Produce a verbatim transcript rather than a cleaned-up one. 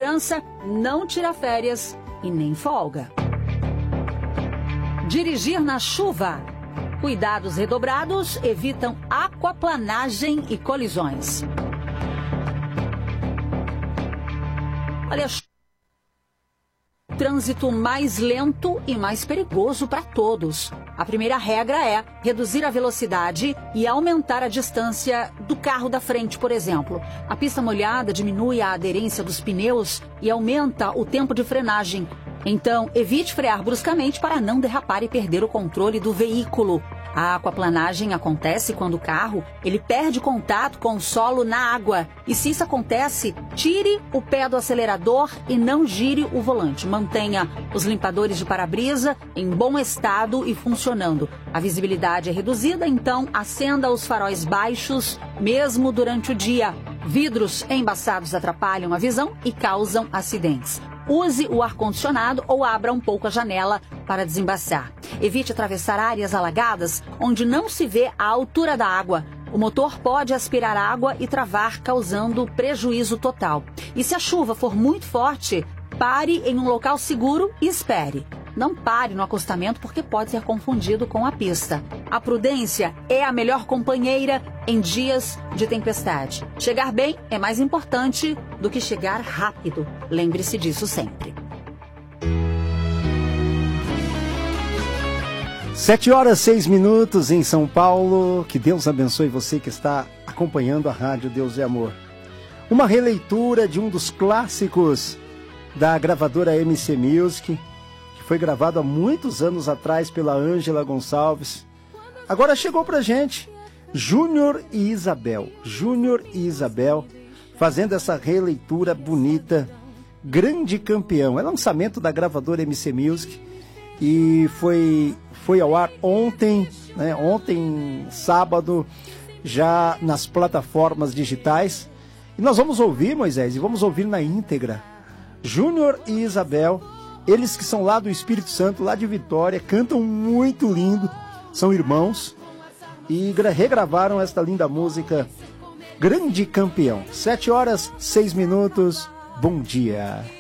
segurança, não tira férias e nem folga. Dirigir na chuva. Cuidados redobrados evitam aquaplanagem e colisões. Olha, trânsito mais lento e mais perigoso para todos. A primeira regra é reduzir a velocidade e aumentar a distância do carro da frente, por exemplo. A pista molhada diminui a aderência dos pneus e aumenta o tempo de frenagem. Então, evite frear bruscamente para não derrapar e perder o controle do veículo. A aquaplanagem acontece quando o carro ele perde contato com o solo na água. E se isso acontece, tire o pé do acelerador e não gire o volante. Mantenha os limpadores de para-brisa em bom estado e funcionando. A visibilidade é reduzida, então acenda os faróis baixos mesmo durante o dia. Vidros embaçados atrapalham a visão e causam acidentes. Use o ar-condicionado ou abra um pouco a janela para desembaçar. Evite atravessar áreas alagadas onde não se vê a altura da água. O motor pode aspirar água e travar, causando prejuízo total. E se a chuva for muito forte, pare em um local seguro e espere. Não pare no acostamento porque pode ser confundido com a pista. A prudência é a melhor companheira em dias de tempestade. Chegar bem é mais importante do que chegar rápido. Lembre-se disso sempre. Sete horas, seis minutos em São Paulo. Que Deus abençoe você que está acompanhando a Rádio Deus é Amor. Uma releitura de um dos clássicos da gravadora M C Music, que foi gravado há muitos anos atrás pela Ângela Gonçalves. Agora chegou pra gente Júnior e Isabel. Júnior e Isabel fazendo essa releitura bonita, Grande Campeão. É lançamento da gravadora M C Music e foi, foi ao ar ontem, né? Ontem, sábado, já nas plataformas digitais. E nós vamos ouvir, Moisés, e vamos ouvir na íntegra. Júnior e Isabel, eles que são lá do Espírito Santo, lá de Vitória, cantam muito lindo, são irmãos e regravaram esta linda música Grande Campeão. Sete horas, seis minutos, bom dia.